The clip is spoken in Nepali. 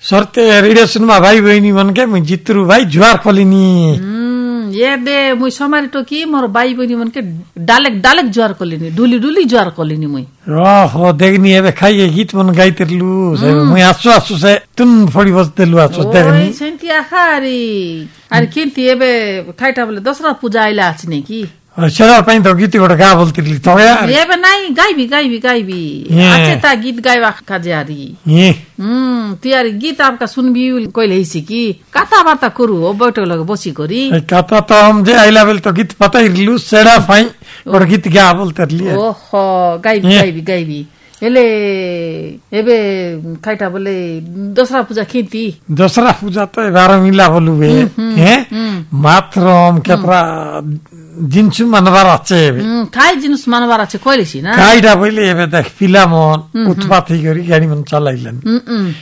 सर्ते रेडियो सुनमा भाइ बहिनी मन के मैं जित्रु भाई जुआर खोलिनी ये दे मुई समारी टोकी मोर भाई बहिनी मन के डालेक डालेक जुआर खोलिनी डुली डुली जुआर खोलिनी मुई हो देखनी एबे खाइए गीत मन गाइतिरलु मुई आसु आसु से तुन फडी बजतेलु आसु देखनी ओइ सेंती आखारी अरे केंती एबे खाइटा बोले दसरा पूजा आइला आछने की सेरा पाइन त गीत गोटा गा बोलतिरली त यार एबे नाइ गाइबी आचे ता गीत गाइबा खाजारी तियारी गीत आपका सुनबी कोइले हिसी की काता बाता करू ओ बैठो लगे बसी करी काता त हम जे आइला बेल त गीत पता इरलु सेरा पाइन गोटा गीत गा बोलतिरली ओहो गाइबी एले एबे खाइटा बोले दसरा पूजा खेती दसरा पूजा त 12 मिला बोलु बे हे मात्र हम केतरा जिन्सु मनबार আছে खाइ जिन्स मनबार আছে কইলেছি না কাইডা বইলে এবে দেখ পিলামন উৎপাতি করি গাড়ি মন চালাইলেন